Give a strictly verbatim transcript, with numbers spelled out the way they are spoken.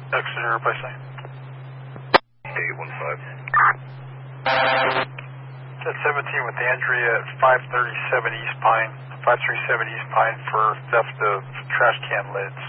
Exeter, by saying. eight one five. Set seventeen with Andrea at five thirty-seven East Pine, five thirty-seven East Pine for theft of trash can lids.